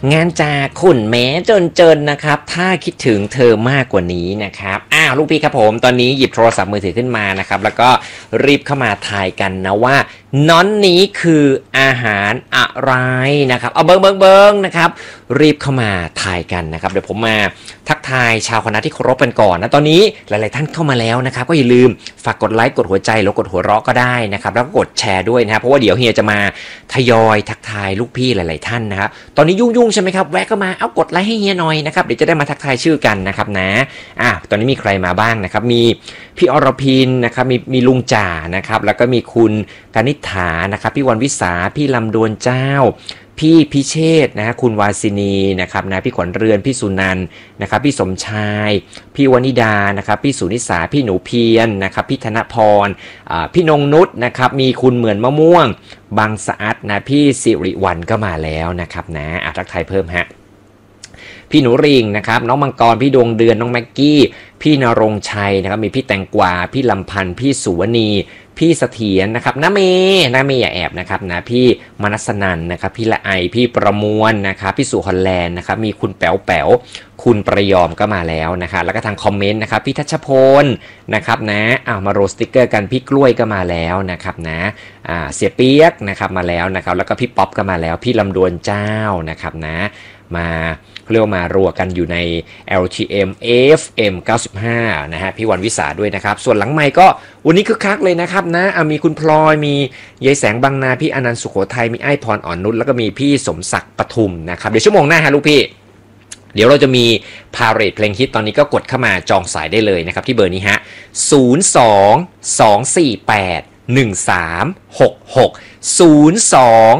งานจากขุนแม้จนนะครับถ้าคิดถึงเธอมากกว่านี้นะครับลูกพี่ครับผมตอนนี้หยิบโทรศัพท์มือถือขึ้นมานะครับแล้วก็รีบเข้ามาทายกันนะว่าน้อนนี้คืออาหารอะไรนะครับเอาเบิ้งนะครับรีบเข้ามาทายกันนะครับเดี๋ยวผมมาทักทายชาวคณะที่เคารพกันก่อนนะตอนนี้หลายๆท่านเข้ามาแล้วนะครับก็อย่าลืมฝากกดไลค์กดหัวใจหรือกดหัวเราะก็ได้นะครับแล้วก็กดแชร์ด้วยนะครับเพราะว่าเดี๋ยวเฮียจะมาทยอยทักทายลูกพี่หลายๆท่านนะครับตอนนี้ยุ่งใช่ไหมครับแวะเข้ามาเอากดไลค์ให้เฮียหน่อยนะครับเดี๋ยวจะได้มาทักทายชื่อกันนะครับนะตอนนี้มีใครมาบ้างนะครับมีพี่อรพินนะครับมีลุงจ่านะครับแล้วก็มีคุณกนิษฐานะครับพี่วันวิสาพี่ลำดวนเจ้าพี่พิเชษนะฮะคุณวาสินีนะครับนะพี่ขวัญเรือนพี่สุนันท์นะครับพี่สมชายพี่วนิดานะครับพี่สุนิสาพี่หนูเพียรนะครับพี่ธนพรพี่นงนุชนะครับมีคุณเหมือนมะม่วงบางสะอาดนะพี่สิริวัลก็มาแล้วนะครับนะทักทายเพิ่มฮะพี่หนูริงนะครับน้องมังกรพี่ดวงเดือนน้องแม็กกี้พี่นรงชัยนะครับมีพี่แตงกวาพี่ลำพันธ์พี่สุวณีพี่เสถียรนะครับน้าเมย์อย่าแอบนะครับนะพี่มนัสนันนะครับพี่ละไอพี่ประมวลนะครับพี่สุฮอลแลนด์นะครับมีคุณแป๋วคุณประยอมก็มาแล้วนะครับแล้วก็ทางคอมเมนต์นะครับพี่ทัชพลนะครับนะมาโรสติกเกอร์กันพี่กล้วยก็มาแล้วนะครับนะเสียเปียกนะครับมาแล้วนะครับแล้วก็พี่ป๊อปก็มาแล้วพี่ลำดวนเจ้านะครับนะมาเรียกว่ามารวมกันอยู่ใน LTM FM 95นะฮะพี่วันวิสาด้วยนะครับส่วนหลังไมค์ก็วันนี้คึกคักเลยนะครับนะมีคุณพลอยมียายแสงบางนาพี่อนันต์สุโขทัยมีไอ้พรอ่อนนุชแล้วก็มีพี่สมศักดิ์ปทุมนะครับเดี๋ยวชั่วโมงหน้าฮะลูกพี่เดี๋ยวเราจะมีพาเรดเพลงฮิตตอนนี้ก็กดเข้ามาจองสายได้เลยนะครับที่เบอร์นี้ฮะ02 248 1366 02